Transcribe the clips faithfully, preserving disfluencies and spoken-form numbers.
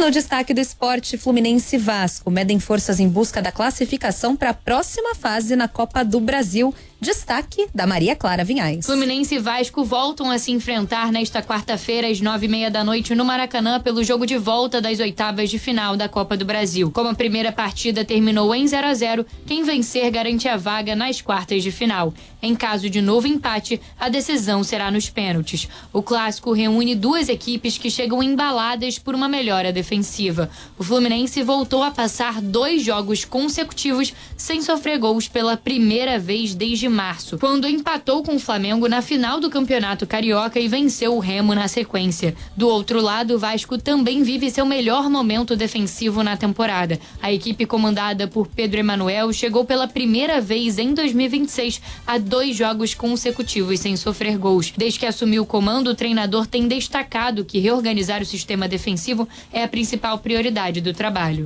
no destaque do esporte, Fluminense e Vasco medem forças em busca da classificação para a próxima fase na Copa do Brasil. Destaque da Maria Clara Vinhais. Fluminense e Vasco voltam a se enfrentar nesta quarta-feira às nove e meia da noite no Maracanã pelo jogo de volta das oitavas de final da Copa do Brasil. Como a primeira partida terminou em zero a zero, quem vencer garante a vaga nas quartas de final. Em caso de novo empate, a decisão será nos pênaltis. O clássico reúne duas equipes que chegam embaladas por uma melhora defensiva. O Fluminense voltou a passar dois jogos consecutivos sem sofrer gols pela primeira vez desde março, quando empatou com o Flamengo na final do Campeonato Carioca e venceu o Remo na sequência. Do outro lado, o Vasco também vive seu melhor momento defensivo na temporada. A equipe comandada por Pedro Emanuel chegou pela primeira vez em dois mil e vinte e seis a dois jogos consecutivos sem sofrer gols. Desde que assumiu o comando, o treinador tem destacado que reorganizar o sistema defensivo é a principal prioridade do trabalho.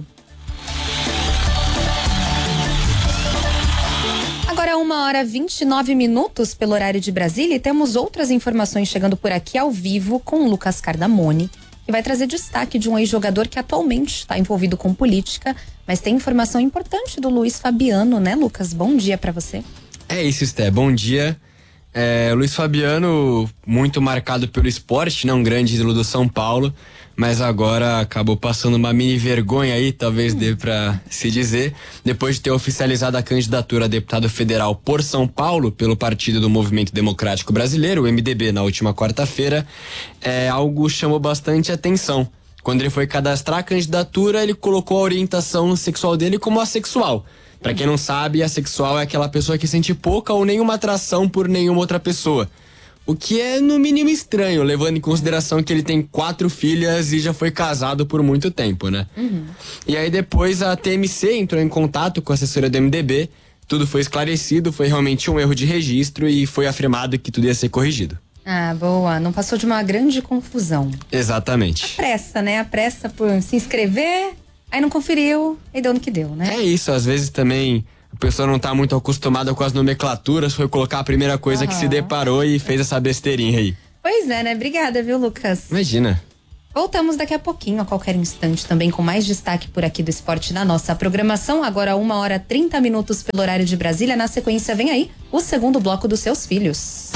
Agora é uma hora e vinte e nove minutos pelo horário de Brasília e temos outras informações chegando por aqui ao vivo com o Lucas Cardamone, que vai trazer destaque de um ex-jogador que atualmente está envolvido com política, mas tem informação importante do Luiz Fabiano, né, Lucas? Bom dia para você. É isso, Sté. Bom dia. É, Luiz Fabiano, muito marcado pelo esporte, né? Um grande ídolo do São Paulo, mas agora acabou passando uma mini vergonha aí, talvez hum. dê pra se dizer, depois de ter oficializado a candidatura a deputado federal por São Paulo, pelo Partido do Movimento Democrático Brasileiro, o M D B, na última quarta-feira, é, algo chamou bastante atenção. Quando ele foi cadastrar a candidatura, ele colocou a orientação sexual dele como assexual. Pra quem não sabe, assexual é aquela pessoa que sente pouca ou nenhuma atração por nenhuma outra pessoa. O que é no mínimo estranho, levando em consideração que ele tem quatro filhas e já foi casado por muito tempo, né? Uhum. E aí depois a T M C entrou em contato com a assessoria do M D B, tudo foi esclarecido, foi realmente um erro de registro e foi afirmado que tudo ia ser corrigido. Ah, boa. Não passou de uma grande confusão. Exatamente. A pressa, né? A pressa por se inscrever, aí não conferiu, aí deu no que deu, né? É isso, às vezes também a pessoa não tá muito acostumada com as nomenclaturas, foi colocar a primeira coisa uhum. que se deparou e fez essa besteirinha aí. Pois é, né? Obrigada, viu, Lucas? Imagina. Voltamos daqui a pouquinho, a qualquer instante, também com mais destaque por aqui do esporte na nossa programação. Agora uma hora e trinta minutos pelo horário de Brasília. Na sequência, vem aí o segundo bloco dos seus filhos.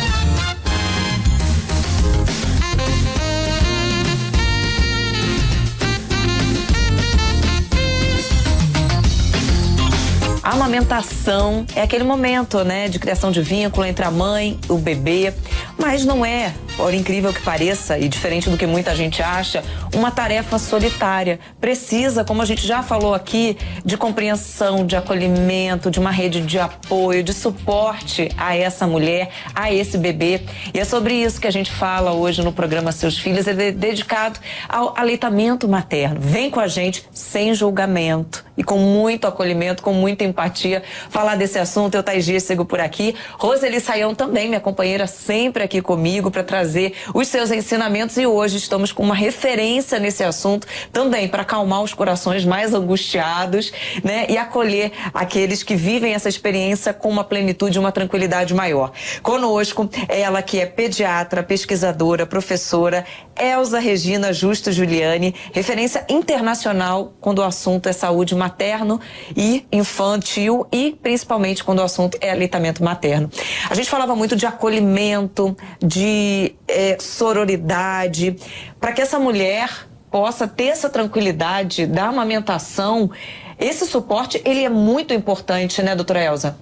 A amamentação é aquele momento, né, de criação de vínculo entre a mãe e o bebê, mas não é, por incrível que pareça, e diferente do que muita gente acha, uma tarefa solitária. Precisa, como a gente já falou aqui, de compreensão, de acolhimento, de uma rede de apoio, de suporte a essa mulher, a esse bebê. E é sobre isso que a gente fala hoje no programa Seus Filhos, é dedicado ao aleitamento materno. Vem com a gente sem julgamento e com muito acolhimento, com muita empatia, falar desse assunto. Eu, Thaís Dias, sigo por aqui. Roseli Saião também, minha companheira, sempre aqui comigo para trazer os seus ensinamentos, e hoje estamos com uma referência nesse assunto também para acalmar os corações mais angustiados, né, e acolher aqueles que vivem essa experiência com uma plenitude e uma tranquilidade maior. Conosco, ela que é pediatra, pesquisadora, professora, Elza Regina Justo Giuliani, referência internacional quando o assunto é saúde materno e infantil e principalmente quando o assunto é aleitamento materno. A gente falava muito de acolhimento, de é, sororidade, para que essa mulher possa ter essa tranquilidade da amamentação. Esse suporte, ele é muito importante, né, doutora Elza?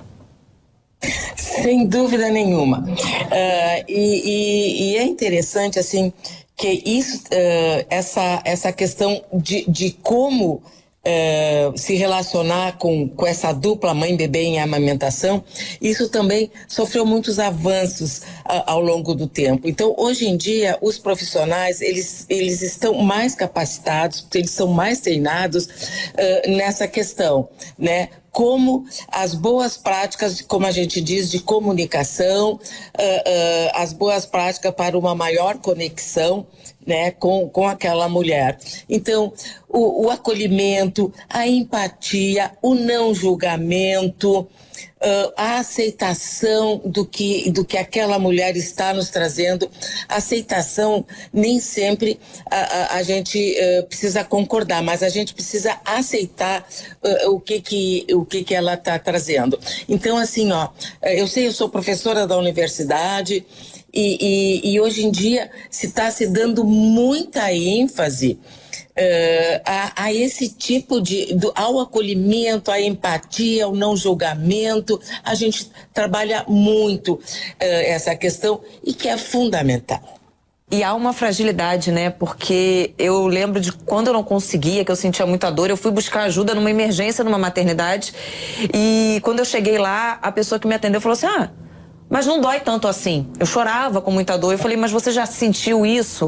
Sem dúvida nenhuma. Uh, e, e, e é interessante, assim, que isso, uh, essa, essa questão de, de como Uh, se relacionar com, com essa dupla mãe-bebê em amamentação, isso também sofreu muitos avanços uh, ao longo do tempo. Então, hoje em dia, os profissionais, eles, eles estão mais capacitados, eles são mais treinados uh, nessa questão, né? Como as boas práticas, como a gente diz, de comunicação, uh, uh, as boas práticas para uma maior conexão, né, com, com aquela mulher. Então, o, o acolhimento, a empatia, o não julgamento, uh, a aceitação do que, do que aquela mulher está nos trazendo. A aceitação, nem sempre a, a, a gente uh, precisa concordar, mas a gente precisa aceitar uh, o, que, que, o que, que ela está trazendo. Então, assim, ó, eu sei, eu sou professora da universidade, E, e, e hoje em dia se está se dando muita ênfase uh, a, a esse tipo de, do, ao acolhimento, à empatia, ao não julgamento. A gente trabalha muito uh, essa questão e que é fundamental. E há uma fragilidade, né? Porque eu lembro de quando eu não conseguia, que eu sentia muita dor, eu fui buscar ajuda numa emergência numa maternidade, e quando eu cheguei lá, a pessoa que me atendeu falou assim: ah, mas não dói tanto assim. Eu chorava com muita dor. Eu falei, mas você já sentiu isso?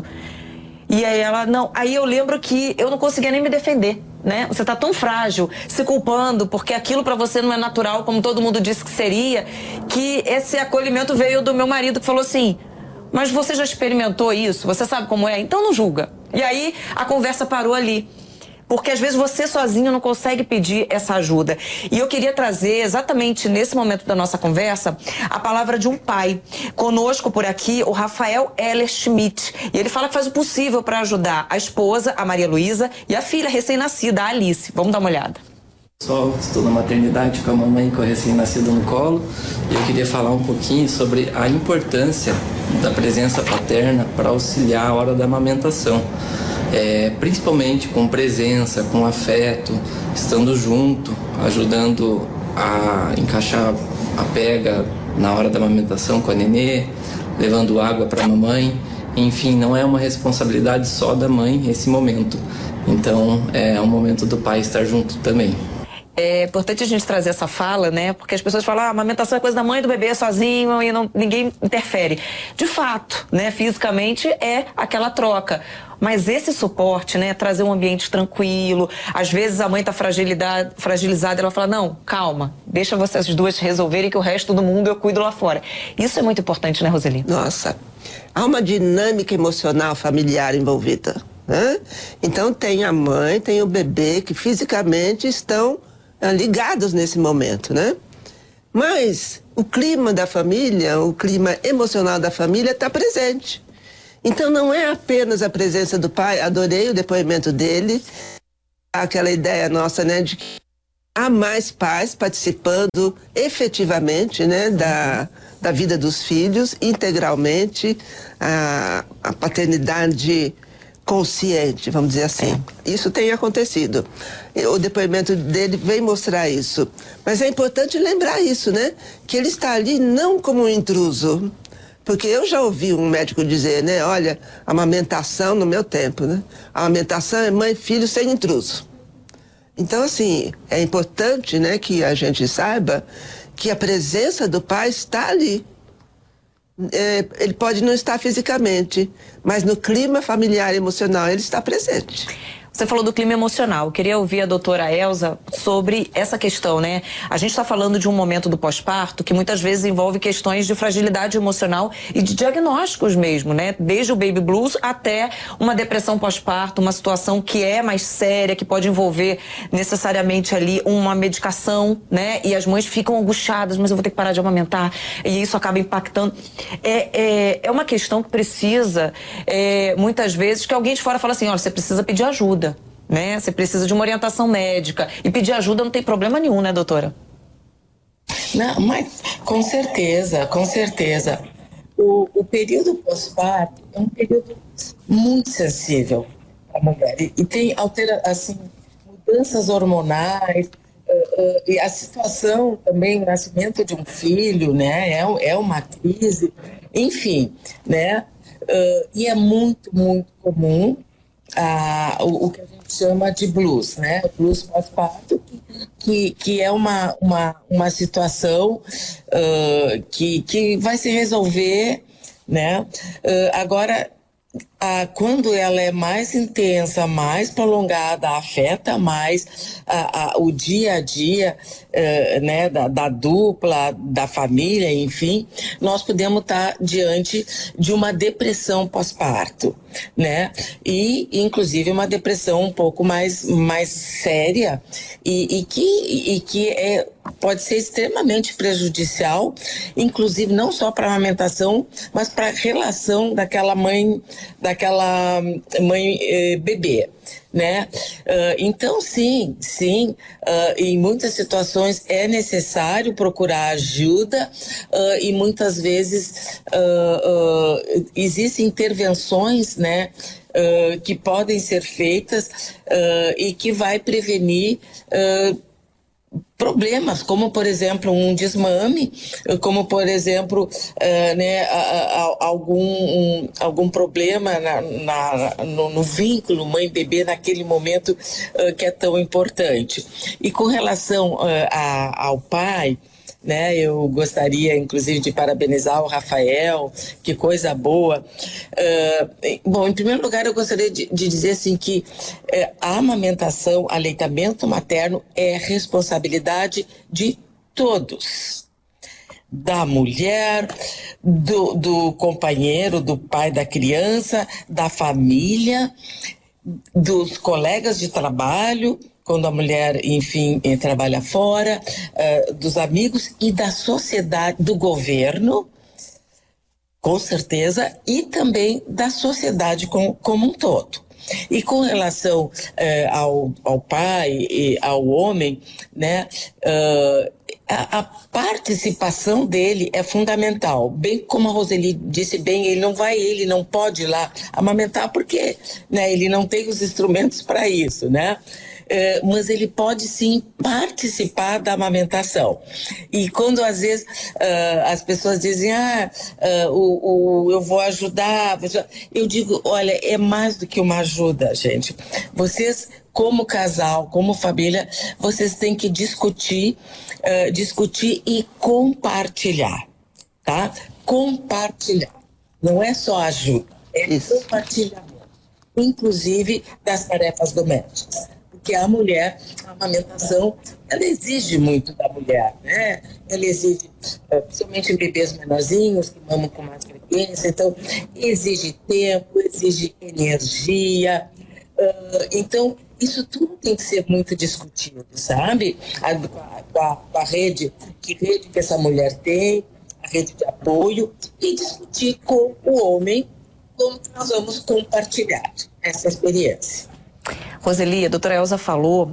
E aí ela, não. Aí eu lembro que eu não conseguia nem me defender, né? Você tá tão frágil, se culpando, porque aquilo pra você não é natural, como todo mundo disse que seria, que esse acolhimento veio do meu marido, que falou assim, mas você já experimentou isso? Você sabe como é? Então não julga. E aí a conversa parou ali. Porque às vezes você sozinho não consegue pedir essa ajuda. E eu queria trazer exatamente nesse momento da nossa conversa a palavra de um pai. Conosco por aqui o Rafael Heller Schmidt. E ele fala que faz o possível para ajudar a esposa, a Maria Luísa, e a filha recém-nascida, a Alice. Vamos dar uma olhada. Só estou na maternidade com a mamãe com a recém-nascida no colo. E eu queria falar um pouquinho sobre a importância da presença paterna para auxiliar a hora da amamentação. É, principalmente com presença, com afeto, estando junto, ajudando a encaixar a pega na hora da amamentação com a nenê, levando água para a mamãe. Enfim, não é uma responsabilidade só da mãe esse momento. Então, é um momento do pai estar junto também. É importante a gente trazer essa fala, né? Porque as pessoas falam, ah, a amamentação é coisa da mãe e do bebê sozinho e não, ninguém interfere. De fato, né? Fisicamente é aquela troca. Mas esse suporte, né? Trazer um ambiente tranquilo. Às vezes a mãe tá fragilizada, ela fala, não, calma, deixa vocês duas resolverem que o resto do mundo eu cuido lá fora. Isso é muito importante, né, Roseli? Nossa, há uma dinâmica emocional familiar envolvida, né? Então tem a mãe, tem o bebê que fisicamente estão ligados nesse momento, né? Mas o clima da família, o clima emocional da família está presente. Então não é apenas a presença do pai, adorei o depoimento dele, aquela ideia nossa, né, de que há mais pais participando efetivamente, né, da, da vida dos filhos, integralmente, a, a paternidade consciente, vamos dizer assim. Isso tem acontecido. O depoimento dele vem mostrar isso. Mas é importante lembrar isso, né? Que ele está ali não como um intruso. Porque eu já ouvi um médico dizer, né? Olha, amamentação no meu tempo, né? A amamentação é mãe e filho sem intruso. Então, assim, é importante, né, que a gente saiba que a presença do pai está ali. É, ele pode não estar fisicamente, mas no clima familiar e emocional ele está presente. Você falou do clima emocional. Eu queria ouvir a doutora Elza sobre essa questão, né? A gente está falando de um momento do pós-parto que muitas vezes envolve questões de fragilidade emocional e de diagnósticos mesmo, né? Desde o baby blues até uma depressão pós-parto, uma situação que é mais séria, que pode envolver necessariamente ali uma medicação, né? E as mães ficam angustiadas, mas eu vou ter que parar de amamentar. E isso acaba impactando. É, é, é uma questão que precisa, é, muitas vezes, que alguém de fora fala assim, olha, você precisa pedir ajuda. Né? Você precisa de uma orientação médica. E pedir ajuda não tem problema nenhum, né, doutora? Não, mas com certeza, com certeza. O, o período pós-parto é um período muito sensível para a mulher. E, e tem altera, assim, mudanças hormonais, uh, uh, e a situação também, o nascimento de um filho, né? É, é uma crise, enfim, né? Uh, e é muito, muito comum Ah, o, o que a gente chama de blues, né? Blues pós-parto, que, que é uma, uma, uma situação uh, que, que vai se resolver, né? Uh, agora, ah, quando ela é mais intensa, mais prolongada, afeta mais ah, ah, o dia a dia eh, né, da, da dupla, da família, enfim, nós podemos estar diante de uma depressão pós-parto, né? E, inclusive, uma depressão um pouco mais, mais séria e, e que, e que é, pode ser extremamente prejudicial, inclusive não só para a amamentação, mas para a relação daquela mãe, daquela mãe eh, bebê, né? Uh, então, sim, sim, uh, em muitas situações é necessário procurar ajuda uh, e muitas vezes uh, uh, existem intervenções, né, uh, que podem ser feitas uh, e que vai prevenir uh, problemas, como por exemplo um desmame, como por exemplo uh, né, a, a, algum, um, algum problema na, na, no, no vínculo mãe-bebê naquele momento uh, que é tão importante. E com relação uh, a, ao pai, né, eu gostaria, inclusive, de parabenizar o Rafael, que coisa boa. Uh, bom, em primeiro lugar, eu gostaria de, de dizer assim que uh, a amamentação, aleitamento materno é responsabilidade de todos. Da mulher, do, do companheiro, do pai da criança, da família, dos colegas de trabalho, quando a mulher, enfim, trabalha fora, uh, dos amigos e da sociedade, do governo, com certeza, e também da sociedade com, como um todo. E com relação uh, ao, ao pai e ao homem, né, uh, a, a participação dele é fundamental. Bem como a Roseli disse bem, ele não vai, ele não pode ir lá amamentar porque, né, ele não tem os instrumentos para isso, né? Uh, mas ele pode sim participar da amamentação. E quando às vezes uh, as pessoas dizem, ah, uh, o, o, eu vou ajudar, eu digo, olha, é mais do que uma ajuda, gente. Vocês, como casal, como família, vocês têm que discutir, uh, discutir e compartilhar, tá? Compartilhar. Não é só ajuda, é Isso. compartilhamento, inclusive das tarefas domésticas. Porque a mulher, a amamentação, ela exige muito da mulher, né? Ela exige, principalmente em bebês menorzinhos, que mamam com mais frequência, então exige tempo, exige energia. Uh, então, isso tudo tem que ser muito discutido, sabe? A, com, a, com a rede, que rede que essa mulher tem, a rede de apoio, e discutir com o homem como nós vamos compartilhar essa experiência. Roseli, a doutora Elza falou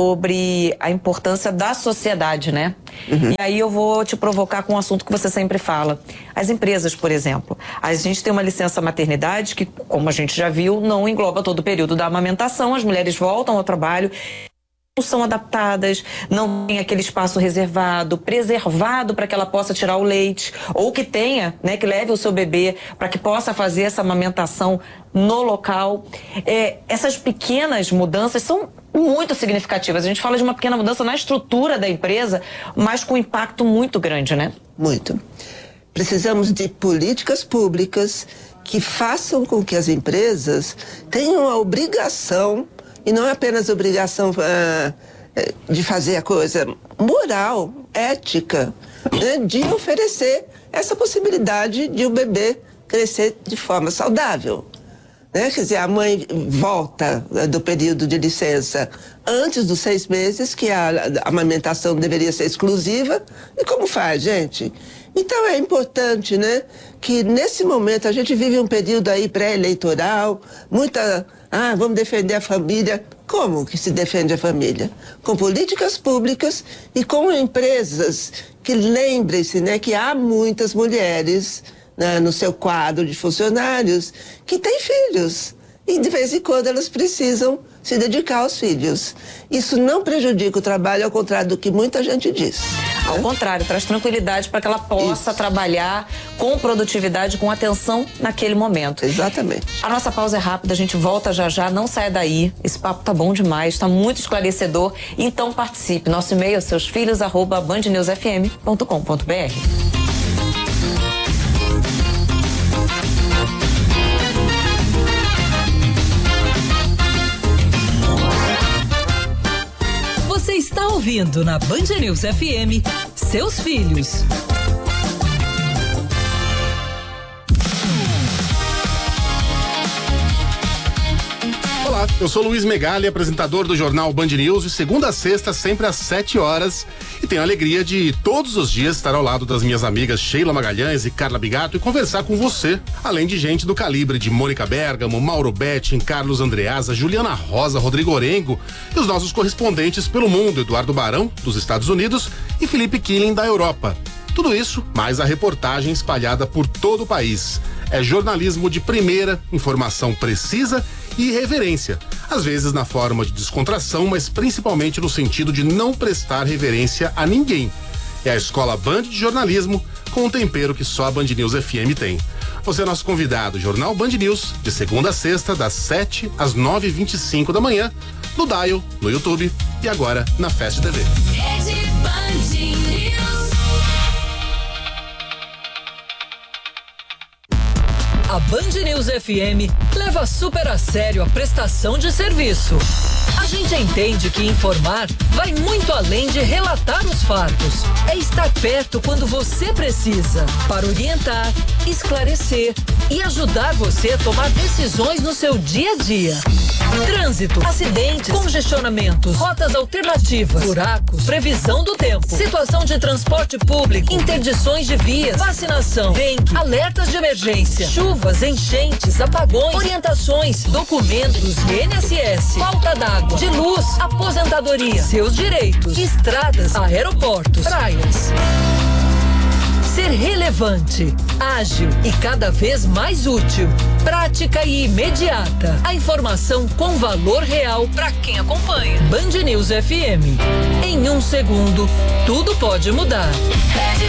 sobre a importância da sociedade, né? Uhum. E aí eu vou te provocar com um assunto que você sempre fala. As empresas, por exemplo. A gente tem uma licença maternidade que, como a gente já viu, não engloba todo o período da amamentação. As mulheres voltam ao trabalho, não são adaptadas, não tem aquele espaço reservado, preservado para que ela possa tirar o leite, ou que tenha, né, que leve o seu bebê para que possa fazer essa amamentação no local. É, essas pequenas mudanças são muito significativas. A gente fala de uma pequena mudança na estrutura da empresa, mas com impacto muito grande, né? Muito. Precisamos de políticas públicas que façam com que as empresas tenham a obrigação, e não é apenas obrigação uh, de fazer a coisa moral, ética, né, de oferecer essa possibilidade de o bebê crescer de forma saudável. Né? Quer dizer, a mãe volta do período de licença antes dos seis meses, que a, a amamentação deveria ser exclusiva. E como faz, gente? Então é importante, né, que nesse momento a gente vive um período aí pré-eleitoral, muita, ah, vamos defender a família. Como que se defende a família? Com políticas públicas e com empresas que, lembrem-se, né, que há muitas mulheres, né, no seu quadro de funcionários que têm filhos. E de vez em quando elas precisam se dedicar aos filhos. Isso não prejudica o trabalho, ao contrário do que muita gente diz. Ao né? contrário, traz tranquilidade para que ela possa Isso. trabalhar com produtividade, com atenção naquele momento. Exatamente. A nossa pausa é rápida, a gente volta já já, não saia daí. Esse papo tá bom demais, tá muito esclarecedor. Então participe. Nosso e-mail é seus filhos arroba band news f m ponto com ponto b r. ouvindo na Band News F M, Seus Filhos. Olá, eu sou Luiz Megali, apresentador do jornal Band News, de segunda a sexta, sempre às sete horas. E tenho a alegria de todos os dias estar ao lado das minhas amigas Sheila Magalhães e Carla Bigato e conversar com você, além de gente do calibre de Mônica Bergamo, Mauro Betting, Carlos Andreasa, Juliana Rosa, Rodrigo Orengo e os nossos correspondentes pelo mundo, Eduardo Barão, dos Estados Unidos, e Felipe Killing, da Europa. Tudo isso, mais a reportagem espalhada por todo o país. É jornalismo de primeira, informação precisa e irreverência. Às vezes na forma de descontração, mas principalmente no sentido de não prestar reverência a ninguém. É a Escola Band de Jornalismo, com um tempero que só a Band News F M tem. Você é nosso convidado, Jornal Band News, de segunda a sexta, das sete às nove e vinte e cinco da manhã, no Dial, no YouTube e agora na Fast T V. A Band News F M leva super a sério a prestação de serviço. A gente entende que informar vai muito além de relatar os fatos. É estar perto quando você precisa, para orientar, esclarecer e ajudar você a tomar decisões no seu dia a dia. Trânsito, acidentes, congestionamentos, rotas alternativas, buracos, previsão do tempo, situação de transporte público, interdições de vias, vacinação, dengue, alertas de emergência, chuvas, enchentes, apagões, orientações, documentos, I N S S, falta d'água, de luz, aposentadoria, seus direitos, estradas, aeroportos, praias. Ser relevante, ágil e cada vez mais útil, prática e imediata. A informação com valor real para quem acompanha. Band News F M. Em um segundo, tudo pode mudar.